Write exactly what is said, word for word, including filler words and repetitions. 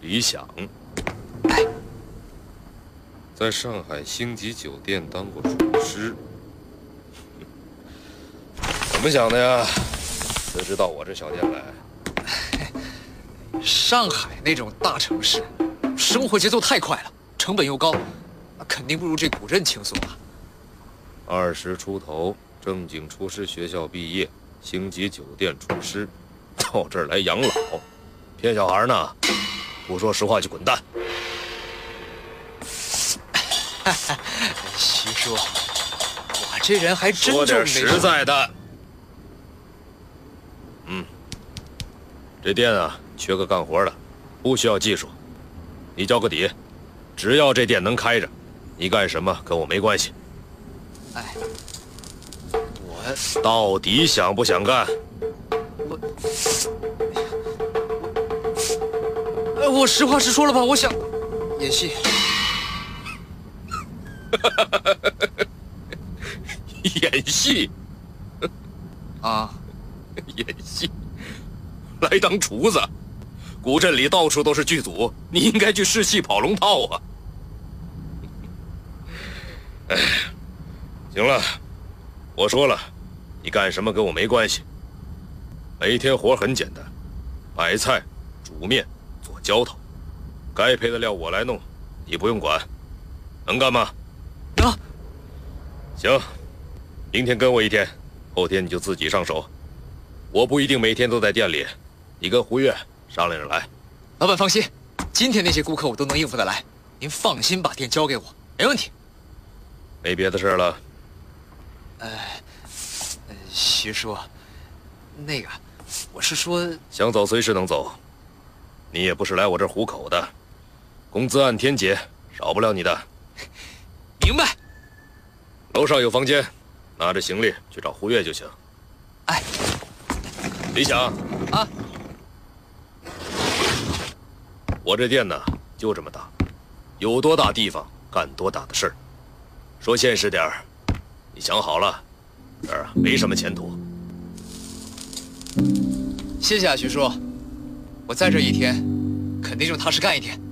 李想，在上海星级酒店当过厨师，怎么想的呀？辞职到我这小店来？ 上海那种大城市，生活节奏太快了，成本又高，肯定不如这古镇轻松啊。 二十出头，正经厨师学校毕业，星级酒店厨师，到这儿来养老，骗小孩呢？不说实话就滚蛋！ 徐叔，我这人还真说点就没实在的。嗯，这店啊，缺个干活的，不需要技术，你交个底，只要这店能开着，你干什么跟我没关系。 哎，我到底想不想干？ 我，哎，我实话实说了吧，我想演戏。 演戏啊， 演戏，来当厨子。古镇里到处都是剧组，你应该去试戏跑龙套啊。哎，行了，我说了，你干什么跟我没关系。每天活很简单，买菜、煮面、做浇头，该配的料我来弄，你不用管。能干吗？ 能。 行，明天跟我一天，后天你就自己上手。我不一定每天都在店里，你跟胡月商量着来。 老板放心，今天那些顾客我都能应付得来，您放心把店交给我，没问题。 没别的事了。 呃，呃，徐叔，那个，我是说， 想走随时能走，你也不是来我这儿糊口的，工资按天结，少不了你的。 明白。 楼上有房间，拿着行李去找胡月就行。 哎， 李想啊， 我这店呢就这么大，有多大地方干多大的事儿。说现实点儿，你想好了，这儿啊没什么前途。 谢谢啊，徐叔，我在这一天，肯定就踏实干一天。